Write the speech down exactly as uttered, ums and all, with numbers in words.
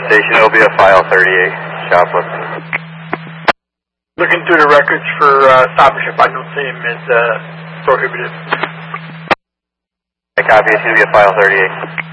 station, it'll be a file thirty-eight, shoplifting. Looking through the records for uh, stop and ship, I don't see him as uh, prohibited. I copy, it's going to be a file thirty-eight.